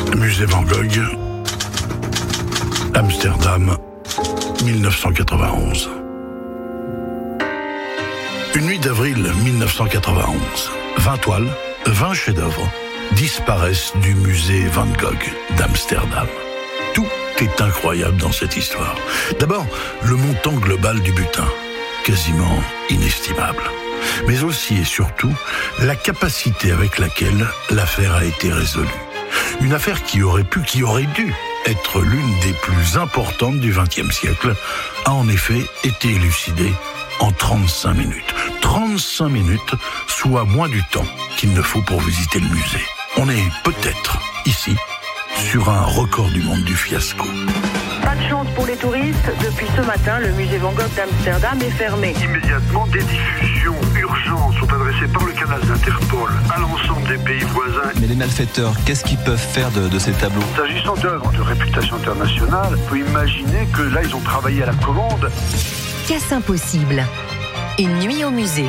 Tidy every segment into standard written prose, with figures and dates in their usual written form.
Musée Van Gogh, Amsterdam, 1991. Une nuit d'avril 1991, 20 toiles, 20 chefs-d'œuvre disparaissent du musée Van Gogh d'Amsterdam. Tout est incroyable dans cette histoire. D'abord, le montant global du butin, quasiment inestimable. Mais aussi et surtout, la capacité avec laquelle l'affaire a été résolue. Une affaire qui aurait dû être l'une des plus importantes du XXe siècle, a en effet été élucidée en 35 minutes. 35 minutes, soit moins du temps qu'il ne faut pour visiter le musée. On est peut-être, ici, sur un record du monde du fiasco. Pas de chance pour les touristes. Depuis ce matin, le musée Van Gogh d'Amsterdam est fermé. Immédiatement, des diffusions urgentes sont adressées par le canal d'Interpol à l'ensemble des pays voisins. Mais les malfaiteurs, qu'est-ce qu'ils peuvent faire de ces tableaux? S'agissant d'œuvres de réputation internationale, on peut imaginer que là, ils ont travaillé à la commande. Casse impossible. Une nuit au musée.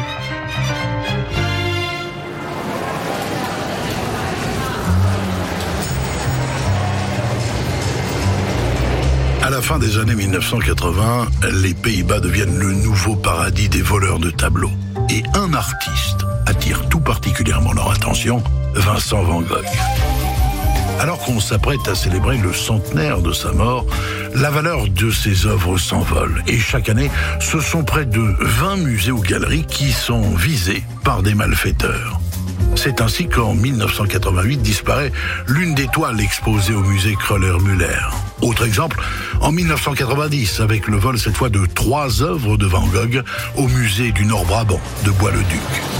À la fin des années 1980, les Pays-Bas deviennent le nouveau paradis des voleurs de tableaux. Et un artiste attire tout particulièrement leur attention, Vincent Van Gogh. Alors qu'on s'apprête à célébrer le centenaire de sa mort, la valeur de ses œuvres s'envole. Et chaque année, ce sont près de 20 musées ou galeries qui sont visés par des malfaiteurs. C'est ainsi qu'en 1988 disparaît l'une des toiles exposées au musée Kröller-Müller. Autre exemple, en 1990, avec le vol cette fois de 3 œuvres de Van Gogh au musée du Nord-Brabant de Bois-le-Duc.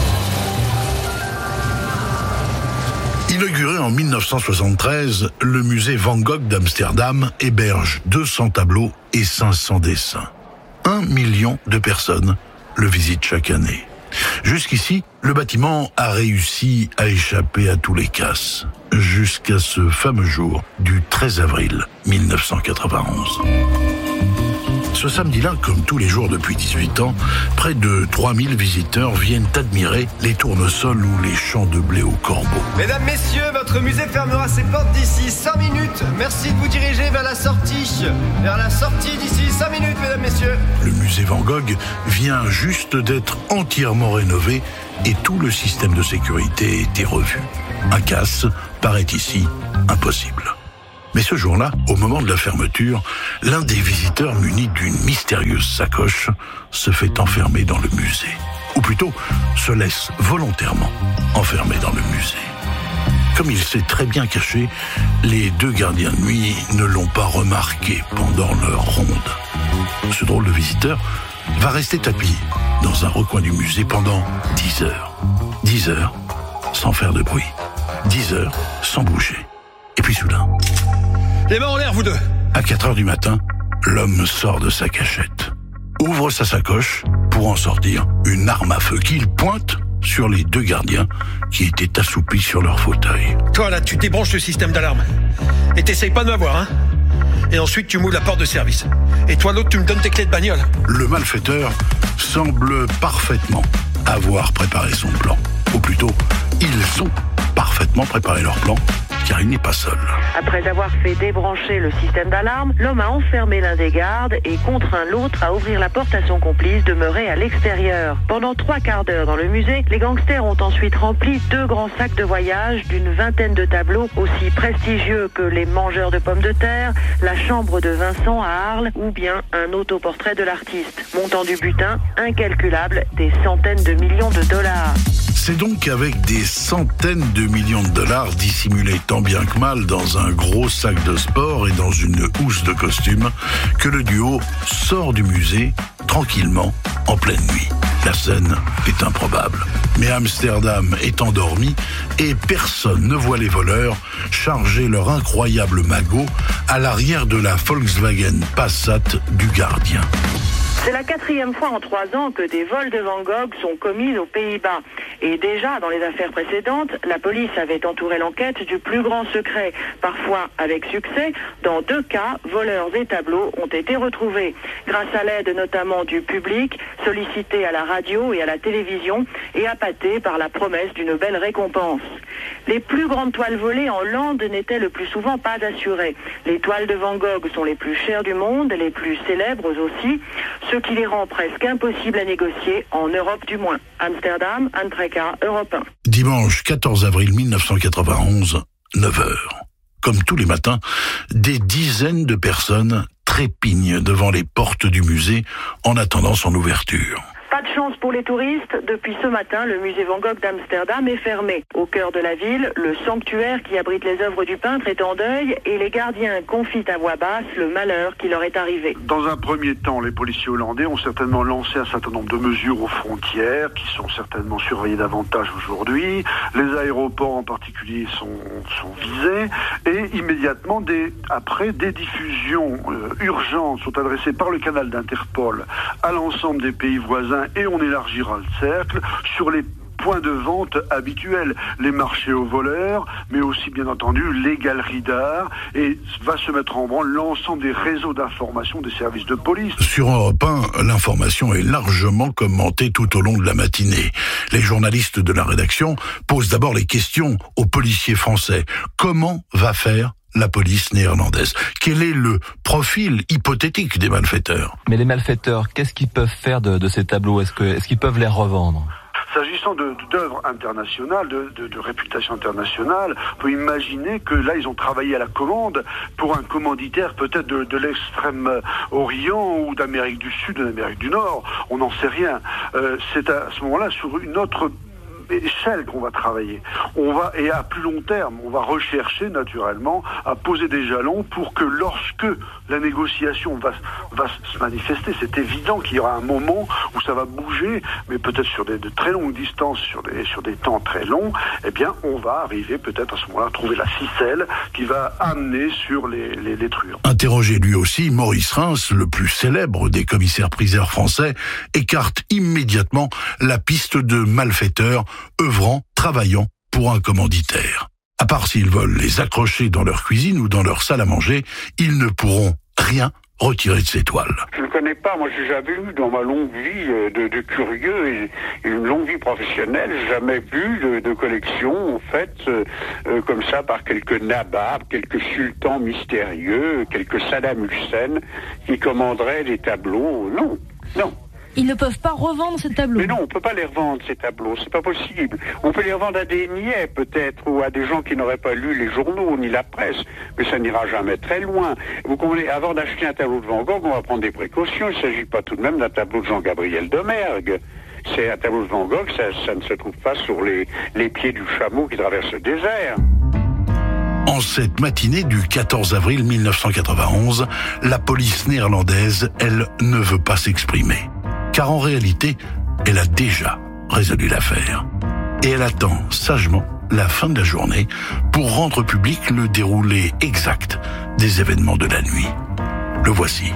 Inauguré en 1973, le musée Van Gogh d'Amsterdam héberge 200 tableaux et 500 dessins. 1 million de personnes le visitent chaque année. Jusqu'ici, le bâtiment a réussi à échapper à tous les casses, jusqu'à ce fameux jour du 13 avril 1991. Ce samedi-là, comme tous les jours depuis 18 ans, près de 3000 visiteurs viennent admirer les tournesols ou les champs de blé au corbeau. Mesdames, messieurs, votre musée fermera ses portes d'ici 5 minutes. Merci de vous diriger vers la sortie. Vers la sortie d'ici 5 minutes, mesdames, messieurs. Le musée Van Gogh vient juste d'être entièrement rénové et tout le système de sécurité a été revu. Un casse paraît ici impossible. Mais ce jour-là, au moment de la fermeture, l'un des visiteurs muni d'une mystérieuse sacoche se fait enfermer dans le musée. Ou plutôt, se laisse volontairement enfermer dans le musée. Comme il s'est très bien caché, les 2 gardiens de nuit ne l'ont pas remarqué pendant leur ronde. Ce drôle de visiteur va rester tapis dans un recoin du musée pendant 10 heures. 10 heures sans faire de bruit. 10 heures sans bouger. Et puis soudain... Les mains en l'air, vous deux. À 4 heures du matin, l'homme sort de sa cachette, ouvre sa sacoche pour en sortir une arme à feu qu'il pointe sur les 2 gardiens qui étaient assoupis sur leur fauteuil. Toi, là, tu débranches le système d'alarme. Et t'essayes pas de m'avoir, hein. Et ensuite, tu m'ouvres la porte de service. Et toi, l'autre, tu me donnes tes clés de bagnole. Le malfaiteur semble parfaitement avoir préparé son plan. Ou plutôt, ils ont parfaitement préparé leur plan, car il n'est pas seul. Après avoir fait débrancher le système d'alarme, l'homme a enfermé l'un des gardes et contraint l'autre à ouvrir la porte à son complice demeuré à l'extérieur. Pendant 3 quarts d'heure dans le musée, les gangsters ont ensuite rempli 2 grands sacs de voyage d'une 20aine de tableaux aussi prestigieux que les Mangeurs de pommes de terre, la chambre de Vincent à Arles ou bien un autoportrait de l'artiste. Montant du butin, incalculable, des centaines de millions de dollars. C'est donc avec des centaines de millions de dollars dissimulés tant bien que mal dans un gros sac de sport et dans une housse de costume que le duo sort du musée tranquillement en pleine nuit. La scène est improbable. Mais Amsterdam est endormi et personne ne voit les voleurs charger leur incroyable magot à l'arrière de la Volkswagen Passat du gardien. C'est la 4e fois en 3 ans que des vols de Van Gogh sont commis aux Pays-Bas. Et déjà, dans les affaires précédentes, la police avait entouré l'enquête du plus grand secret, parfois avec succès. Dans 2 cas, voleurs et tableaux ont été retrouvés, grâce à l'aide notamment du public, sollicité à la radio et à la télévision et appâté par la promesse d'une belle récompense. Les plus grandes toiles volées en Lande n'étaient le plus souvent pas assurées. Les toiles de Van Gogh sont les plus chères du monde, les plus célèbres aussi, ce qui les rend presque impossibles à négocier, en Europe du moins. Amsterdam, Anne Treca, Europe 1. Dimanche 14 avril 1991, 9h. Comme tous les matins, des dizaines de personnes trépignent devant les portes du musée en attendant son ouverture. Pas de chance pour les touristes. Depuis ce matin, le musée Van Gogh d'Amsterdam est fermé. Au cœur de la ville, le sanctuaire qui abrite les œuvres du peintre est en deuil et les gardiens confient à voix basse le malheur qui leur est arrivé. Dans un premier temps, les policiers hollandais ont certainement lancé un certain nombre de mesures aux frontières qui sont certainement surveillées davantage aujourd'hui. Les aéroports en particulier sont visés et immédiatement, après, des diffusions urgentes sont adressées par le canal d'Interpol à l'ensemble des pays voisins et on élargira le cercle sur les points de vente habituels, les marchés aux voleurs, mais aussi bien entendu les galeries d'art, et va se mettre en branle l'ensemble des réseaux d'information des services de police. Sur Europe 1, l'information est largement commentée tout au long de la matinée. Les journalistes de la rédaction posent d'abord les questions aux policiers français. Comment va faire la police néerlandaise? Quel est le profil hypothétique des malfaiteurs? Mais les malfaiteurs, qu'est-ce qu'ils peuvent faire de ces tableaux? Est-ce qu'ils peuvent les revendre? S'agissant d'œuvres internationales, de réputation internationale, on peut imaginer que là, ils ont travaillé à la commande pour un commanditaire peut-être de l'extrême-orient ou d'Amérique du Sud, ou d'Amérique du Nord. On n'en sait rien. C'est à ce moment-là sur une autre échelle qu'on va travailler. Et à plus long terme, on va rechercher naturellement à poser des jalons pour que lorsque la négociation va se manifester, c'est évident qu'il y aura un moment où ça va bouger, mais peut-être sur de très longues distances, sur des temps très longs, eh bien, on va arriver peut-être à ce moment-là à trouver la ficelle qui va amener sur les truands. Interrogé lui aussi, Maurice Reims, le plus célèbre des commissaires-priseurs français, écarte immédiatement la piste de malfaiteurs œuvrant, travaillant pour un commanditaire. À part s'ils veulent les accrocher dans leur cuisine ou dans leur salle à manger, ils ne pourront rien retirer de ces toiles. Je ne connais pas, moi j'ai jamais eu dans ma longue vie de curieux et une longue vie professionnelle, j'ai jamais vu de collection faite comme ça par quelques nababs, quelques sultans mystérieux, quelques Saddam Hussein qui commanderaient des tableaux. Non. Ils ne peuvent pas revendre ces tableaux. Mais non, on peut pas les revendre, ces tableaux, c'est pas possible. On peut les revendre à des niais, peut-être, ou à des gens qui n'auraient pas lu les journaux, ni la presse, mais ça n'ira jamais très loin. Vous comprenez, avant d'acheter un tableau de Van Gogh, on va prendre des précautions, il ne s'agit pas tout de même d'un tableau de Jean-Gabriel Domergue. C'est un tableau de Van Gogh, ça ne se trouve pas sur les pieds du chameau qui traverse le désert. En cette matinée du 14 avril 1991, la police néerlandaise, elle, ne veut pas s'exprimer. Car en réalité, elle a déjà résolu l'affaire. Et elle attend sagement la fin de la journée pour rendre public le déroulé exact des événements de la nuit. Le voici.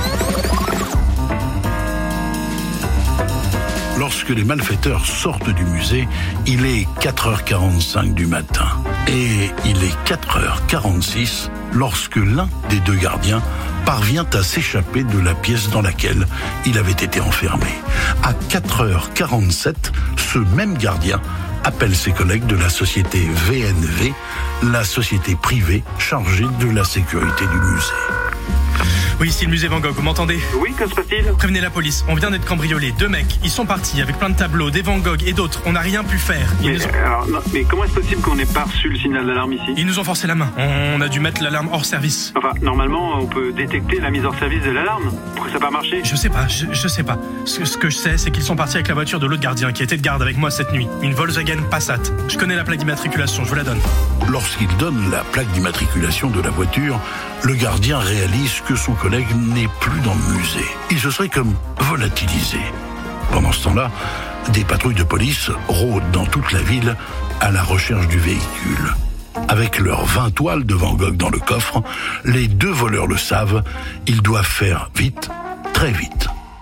Lorsque les malfaiteurs sortent du musée, il est 4h45 du matin. Et il est 4h46 lorsque l'un des deux gardiens parvient à s'échapper de la pièce dans laquelle il avait été enfermé. À 4h47, ce même gardien appelle ses collègues de la société VNV, la société privée chargée de la sécurité du musée. Oui, ici le musée Van Gogh, vous m'entendez? Oui, que se passe-t-il? Prévenez la police, on vient d'être cambriolés. 2 mecs, ils sont partis avec plein de tableaux, des Van Gogh et d'autres. On n'a rien pu faire. Mais comment est-ce possible qu'on n'ait pas reçu le signal d'alarme ici? Ils nous ont forcé la main. On a dû mettre l'alarme hors service. Enfin, normalement, on peut détecter la mise hors service de l'alarme. Pourquoi ça n'a pas marché? Je sais pas. Ce que je sais, c'est qu'ils sont partis avec la voiture de l'autre gardien qui était de garde avec moi cette nuit. Une Volkswagen Passat. Je connais la plaque d'immatriculation, je vous la donne. Lorsqu'il donne la plaque d'immatriculation de la voiture, le gardien réalise que son collègue n'est plus dans le musée. Il se serait comme volatilisé. Pendant ce temps-là, des patrouilles de police rôdent dans toute la ville à la recherche du véhicule. Avec leurs 20 toiles de Van Gogh dans le coffre, les 2 voleurs le savent, ils doivent faire vite, très vite.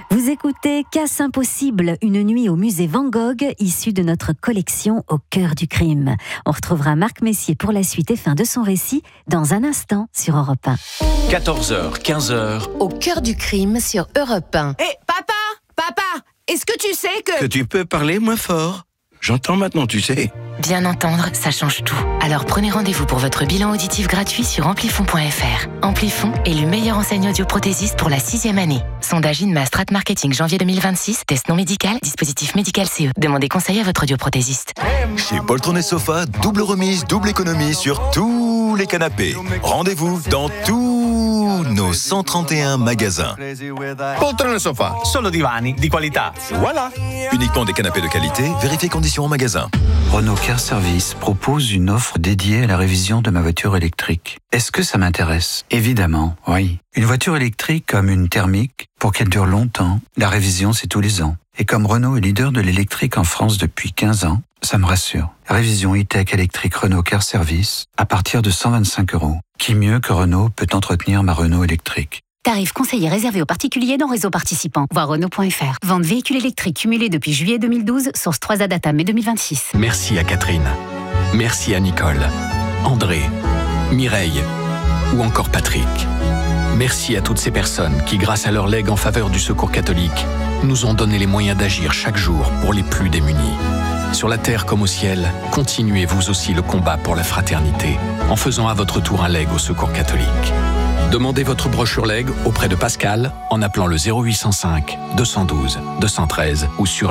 Vous écoutez Casse impossible, une nuit au musée Van Gogh, issue de notre collection Au cœur du crime. On retrouvera Marc Messier pour la suite et fin de son récit dans un instant sur Europe 1. 14h, 15h. Au cœur du crime sur Europe 1. Hé, papa, est-ce que tu sais Que tu peux parler moins fort. J'entends maintenant, tu sais. Bien entendre, ça change tout. Alors prenez rendez-vous pour votre bilan auditif gratuit sur amplifon.fr. Amplifon, élu meilleure enseigne audioprothésiste pour la 6e année. Sondage INMA Strat Marketing janvier 2026, test non médical, dispositif médical CE. Demandez conseil à votre audioprothésiste. Chez Poltron et Sofa, double remise, double économie sur tous les canapés. Rendez-vous dans tous nos 131 magasins. Poltron e Sofa, solo divani di qualità. Voilà. Uniquement des canapés de qualité, vérifiez conditions en magasin. Renault Car Service propose une offre dédiée à la révision de ma voiture électrique. Est-ce que ça m'intéresse ? Évidemment, oui. Une voiture électrique comme une thermique, pour qu'elle dure longtemps, la révision c'est tous les ans. Et comme Renault est leader de l'électrique en France depuis 15 ans, ça me rassure. Révision e-tech électrique Renault Car Service à partir de 125 €. Qui mieux que Renault peut entretenir ma Renault électrique ? Tarif conseillé réservé aux particuliers dans réseau participant. Voir Renault.fr. Vente véhicule électrique cumulé depuis juillet 2012, source 3A data mai 2026. Merci à Catherine. Merci à Nicole, André, Mireille ou encore Patrick. Merci à toutes ces personnes qui, grâce à leur legs en faveur du Secours catholique, nous ont donné les moyens d'agir chaque jour pour les plus démunis. Sur la terre comme au ciel, continuez vous aussi le combat pour la fraternité en faisant à votre tour un leg au Secours catholique. Demandez votre brochure leg auprès de Pascal en appelant le 0805 212 213 ou sur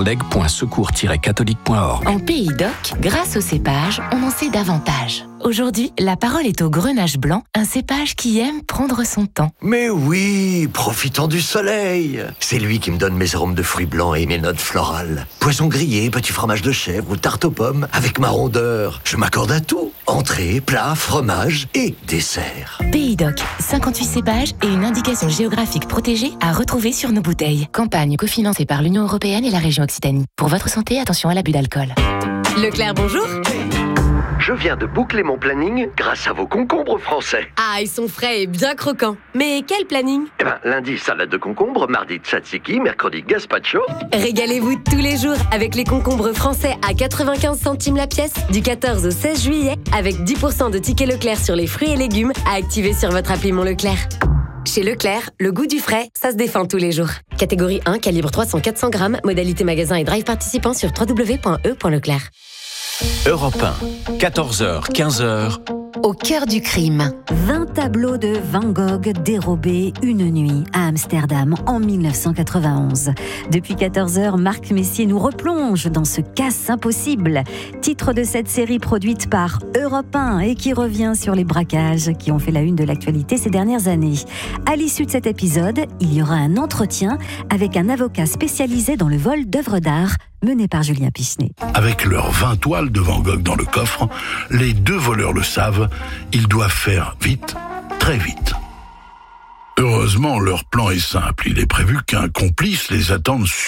leg.secours-catholique.org. En Pays d'Oc, grâce au cépage, on en sait davantage. Aujourd'hui, la parole est au Grenache blanc, un cépage qui aime prendre son temps. Mais oui, profitons du soleil. C'est lui qui me donne mes arômes de fruits blancs et mes notes florales. Poisson grillé, petit fromage de chèvre ou tarte aux pommes, avec ma rondeur. Je m'accorde à tout. Entrée, plat, fromage et dessert. Pays d'Oc, 58 cépages et une indication géographique protégée à retrouver sur nos bouteilles. Campagne cofinancée par l'Union européenne et la région Occitanie. Pour votre santé, attention à l'abus d'alcool. Leclerc, bonjour. Je viens de boucler mon planning grâce à vos concombres français. Ah, ils sont frais et bien croquants. Mais quel planning ? Lundi, salade de concombre, mardi, tzatziki, mercredi, gazpacho. Régalez-vous tous les jours avec les concombres français à 95 centimes la pièce du 14 au 16 juillet avec 10% de tickets Leclerc sur les fruits et légumes à activer sur votre appli Mon Leclerc. Chez Leclerc, le goût du frais, ça se défend tous les jours. Catégorie 1, calibre 300-400 grammes, modalité magasin et drive participant sur www.e.leclerc. Europe 1, 14h, 15h. Au cœur du crime. 20 tableaux de Van Gogh dérobés une nuit à Amsterdam en 1991. Depuis 14h, Marc Messier nous replonge dans ce casse impossible. Titre de cette série produite par Europe 1 et qui revient sur les braquages qui ont fait la une de l'actualité ces dernières années. À l'issue de cet épisode, il y aura un entretien avec un avocat spécialisé dans le vol d'œuvres d'art mené par Julien Pichenet. Avec leurs 20 toiles de Van Gogh dans le coffre, les deux voleurs le savent, ils doivent faire vite, très vite. Heureusement, leur plan est simple. Il est prévu qu'un complice les attende